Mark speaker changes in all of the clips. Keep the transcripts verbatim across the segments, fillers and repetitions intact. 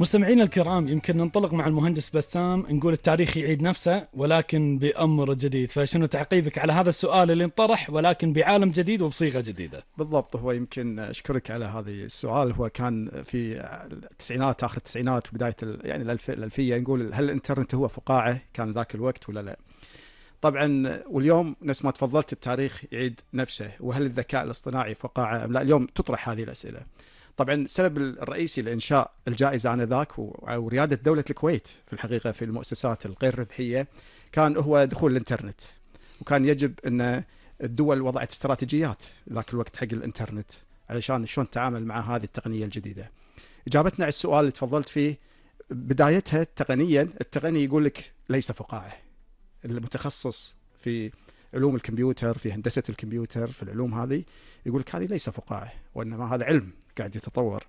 Speaker 1: مستمعينا الكرام، يمكن ننطلق مع المهندس بسام نقول التاريخ يعيد نفسه ولكن بأمر جديد، فشنو تعقيبك على هذا السؤال اللي انطرح ولكن بعالم جديد وبصيغة جديدة؟
Speaker 2: بالضبط، هو يمكن أشكرك على هذا السؤال. هو كان في التسعينات، آخر التسعينات وبداية يعني الألفية، نقول هل الإنترنت هو فقاعة كان ذاك الوقت ولا لا؟ طبعا واليوم نفس ما تفضلت التاريخ يعيد نفسه، وهل الذكاء الاصطناعي فقاعة أم لا؟ اليوم تطرح هذه الأسئلة. طبعا السبب الرئيسي لإنشاء الجائزة آنذاك وريادة دولة الكويت في الحقيقة في المؤسسات الغير ربحية كان هو دخول الإنترنت، وكان يجب أن الدول وضعت استراتيجيات ذاك الوقت حق الإنترنت علشان شلون تتعامل مع هذه التقنية الجديدة. إجابتنا على السؤال اللي تفضلت فيه، بدايتها تقنيا التقني يقول لك ليس فقاعة. المتخصص في علوم الكمبيوتر، في هندسة الكمبيوتر، في العلوم هذه، يقول لك هذه ليس فقاعة، وإنما هذا علم قاعد يتطور.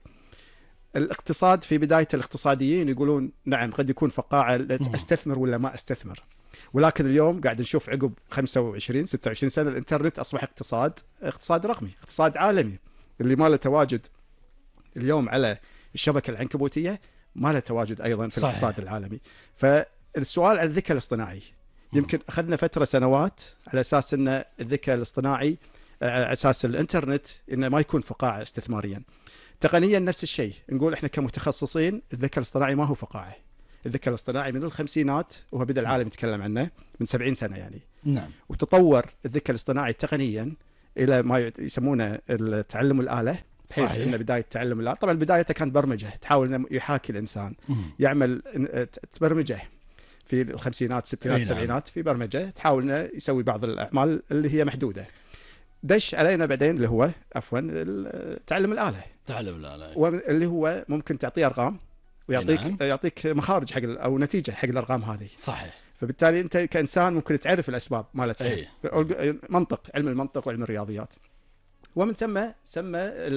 Speaker 2: الاقتصاد في بداية الاقتصاديين يقولون نعم قد يكون فقاعة، استثمر ولا ما استثمر. ولكن اليوم قاعد نشوف عقب خمسة وعشرين ستة وعشرين سنة الانترنت أصبح اقتصاد اقتصاد رقمي، اقتصاد عالمي، اللي ما له تواجد اليوم على الشبكة العنكبوتية ما له تواجد أيضا في صحيح. الاقتصاد العالمي. فالسؤال عن الذكاء الاصطناعي، يمكن أخذنا فترة سنوات على أساس أن الذكاء الاصطناعي على أساس الإنترنت إنه ما يكون فقاعة استثماريا. تقنيا نفس الشيء، نقول إحنا كمتخصصين الذكاء الاصطناعي ما هو فقاعة. الذكاء الاصطناعي من الخمسينات وهو بدأ العالم يتكلم عنه من سبعين سنة يعني.
Speaker 1: نعم.
Speaker 2: وتطور الذكاء الاصطناعي تقنيا إلى ما يسمونه التعلم الآلة. صحيح. إن بداية تعلم الآلة، طبعا بدايته كان برمجة، تحاول أن يحاكي الإنسان، م. يعمل برمجة في الخمسينات الستينات السبعينات، في برمجة تحاول أنه يسوي بعض الأعمال اللي هي محدودة. دش علينا بعدين اللي هو عفوا تعلم الآلة.
Speaker 1: تعلم الآلة
Speaker 2: واللي هو ممكن تعطيه أرقام ويعطيك نعم. يعطيك مخارج حق أو نتيجة حق الأرقام هذه.
Speaker 1: صحيح.
Speaker 2: فبالتالي أنت كإنسان ممكن تعرف الأسباب مالتها.
Speaker 1: أي.
Speaker 2: منطق، علم المنطق وعلم الرياضيات. ومن ثم سمى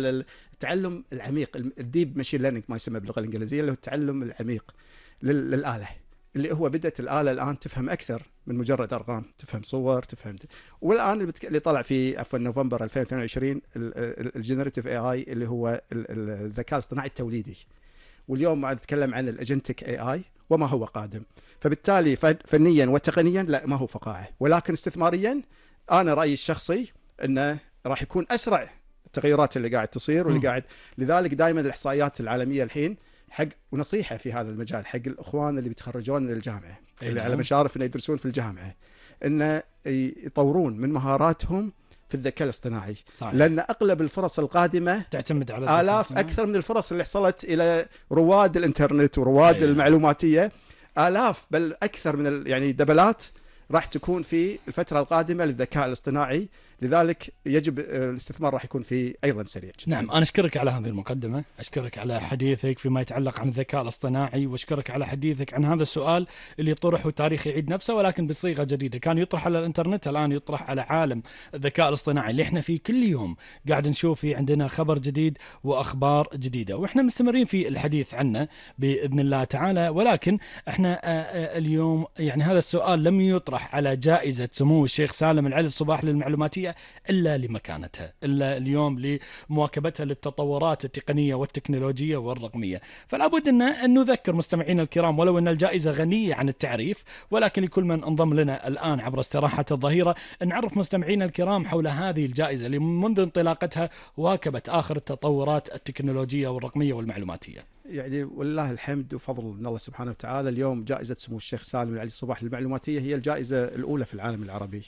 Speaker 2: التعلم العميق، الديب ماشين ليرنينج ما يسمى باللغة الإنجليزية، اللي هو التعلم العميق للآلة، اللي هو بدأت الآلة الآن تفهم أكثر من مجرد أرقام، تفهم صور، تفهم. والآن اللي, بتك... اللي طلع في عفوا نوفمبر ألفين واثنين وعشرين الجنريتيف اي اي اللي هو الذكاء الاصطناعي التوليدي. واليوم نتكلم عن الاجنتك اي اي وما هو قادم. فبالتالي فنيا وتقنيا لا ما هو فقاعة، ولكن استثماريا أنا رأيي الشخصي أنه راح يكون أسرع التغيرات اللي قاعد تصير واللي قاعد. لذلك دائما الإحصائيات العالمية الحين حق، ونصيحة في هذا المجال حق الأخوان اللي بيتخرجون من الجامعة اللي على مشارف أن يدرسون في الجامعة، أن يطورون من مهاراتهم في الذكاء الاصطناعي. صحيح. لأن أغلب الفرص القادمة
Speaker 1: تعتمد على
Speaker 2: آلاف أكثر من الفرص اللي حصلت إلى رواد الإنترنت ورواد أيوة. المعلوماتية، آلاف بل أكثر من يعني دبلات راح تكون في الفترة القادمة للذكاء الاصطناعي. لذلك يجب الاستثمار راح يكون فيه أيضا سريع جدا.
Speaker 1: نعم، أنا أشكرك على هذه المقدمة، أشكرك على حديثك فيما يتعلق عن الذكاء الاصطناعي، وأشكرك على حديثك عن هذا السؤال اللي طرح وتاريخ يعيد نفسه ولكن بصيغة جديدة. كان يطرح على الإنترنت، الآن يطرح على عالم الذكاء الاصطناعي اللي احنا فيه كل يوم قاعد نشوف فيه عندنا خبر جديد وأخبار جديدة، وإحنا مستمرين في الحديث عنه بإذن الله تعالى. ولكن احنا اليوم يعني هذا السؤال لم يطرح على جائزة سمو الشيخ سالم العلي الصباح للمعلوماتية إلا لمكانتها، إلا اليوم لمواكبتها للتطورات التقنية والتكنولوجية والرقمية. فلا بد أن نذكر مستمعينا الكرام، ولو أن الجائزة غنية عن التعريف، ولكن لكل من انضم لنا الآن عبر استراحة الظهيرة نعرف مستمعينا الكرام حول هذه الجائزة اللي منذ انطلاقتها واكبت آخر التطورات التكنولوجية والرقمية والمعلوماتية.
Speaker 2: يعني والله الحمد وفضل من الله سبحانه وتعالى، اليوم جائزة سمو الشيخ سالم العلي الصباح للمعلوماتية هي الجائزة الأولى في العالم العربي،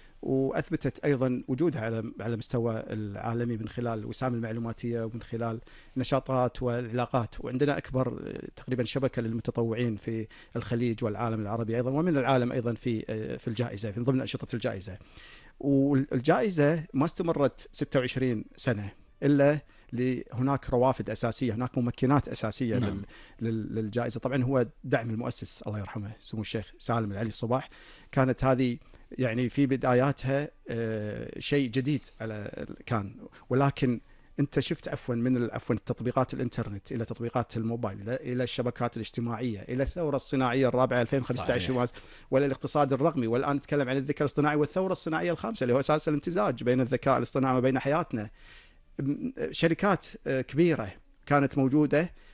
Speaker 2: وأثبتت أيضا وجودها على على مستوى العالمي من خلال وسام المعلوماتية ومن خلال نشاطات والعلاقات. وعندنا أكبر تقريبا شبكة للمتطوعين في الخليج والعالم العربي أيضا، ومن العالم أيضا في في الجائزة في ضمن أنشطة الجائزة. والجائزة ما استمرت ستة وعشرين سنة إلا هناك روافد أساسية، هناك ممكنات أساسية. نعم. للجائزة. طبعا هو دعم المؤسس الله يرحمه سمو الشيخ سالم العلي الصباح. كانت هذه يعني في بداياتها شيء جديد على كان، ولكن انت شفت عفوا من عفوا تطبيقات الانترنت الى تطبيقات الموبايل الى الشبكات الاجتماعيه الى الثوره الصناعيه الرابعه ألفين وخمسة عشر ولا الاقتصاد الرقمي، والان نتكلم عن الذكاء الاصطناعي والثوره الصناعيه الخامسه اللي هو اساس الامتزاج بين الذكاء الاصطناعي وبين حياتنا. شركات كبيره كانت موجوده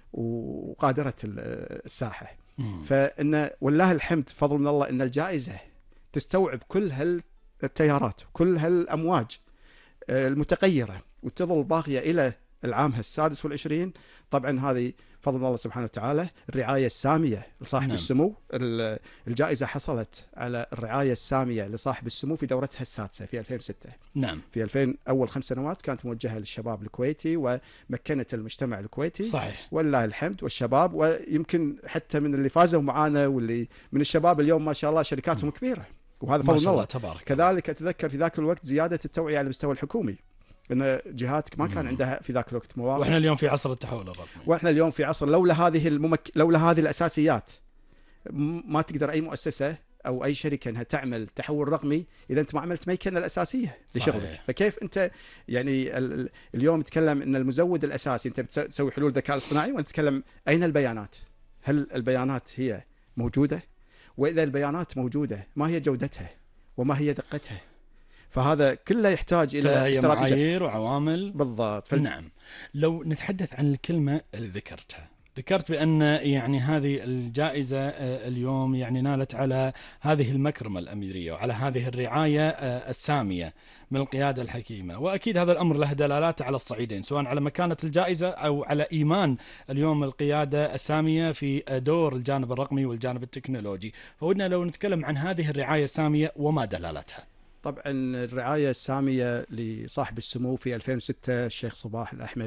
Speaker 2: وقادرة الساحة.
Speaker 1: مم.
Speaker 2: فإن والله الحمد فضل من الله أن الجائزة تستوعب كل هالتيارات كل هالأمواج المتغيرة وتظل باقية إلى العام السادس والعشرين. طبعا هذه فضل من الله سبحانه وتعالى، الرعاية السامية لصاحب
Speaker 1: نعم.
Speaker 2: السمو. الجائزة حصلت على الرعاية السامية لصاحب السمو في دورتها السادسة في ألفين وستة.
Speaker 1: نعم.
Speaker 2: في ألفين أول خمس سنوات كانت موجهة للشباب الكويتي ومكنت المجتمع الكويتي.
Speaker 1: صحيح.
Speaker 2: والله الحمد والشباب، ويمكن حتى من اللي فازوا معانا واللي من الشباب اليوم ما شاء الله شركاتهم كبيرة، وهذا فضل من الله.
Speaker 1: تبارك.
Speaker 2: كذلك أتذكر في ذاك الوقت زيادة التوعية على المستوى الحكومي، ان جهات ما كان عندها في ذاك الوقت مواقع.
Speaker 1: واحنا اليوم في عصر التحول الرقمي،
Speaker 2: واحنا اليوم في عصر لولا هذه الممك... لولا هذه الاساسيات ما تقدر اي مؤسسه او اي شركه انها تعمل تحول رقمي اذا انت ما عملت ميكنه الاساسيه لشغلك.
Speaker 1: صحيح.
Speaker 2: فكيف انت يعني ال... اليوم تتكلم ان المزود الاساسي انت بتسوي حلول ذكاء اصطناعي وانت تتكلم اين البيانات؟ هل البيانات هي موجوده؟ واذا البيانات موجوده ما هي جودتها وما هي دقتها؟ فهذا كله يحتاج الى
Speaker 1: استراتيجيه، معايير وعوامل.
Speaker 2: بالضبط. فل...
Speaker 1: نعم. لو نتحدث عن الكلمه اللي ذكرتها، ذكرت بأن يعني هذه الجائزة اليوم يعني نالت على هذه المكرمة الأميرية وعلى هذه الرعاية السامية من القيادة الحكيمة، وأكيد هذا الأمر له دلالات على الصعيدين، سواء على مكانة الجائزة أو على إيمان اليوم القيادة السامية في دور الجانب الرقمي والجانب التكنولوجي. فودنا لو نتكلم عن هذه الرعاية السامية وما دلالتها.
Speaker 2: طبعا الرعاية السامية لصاحب السمو في ألفين وستة الشيخ صباح الأحمد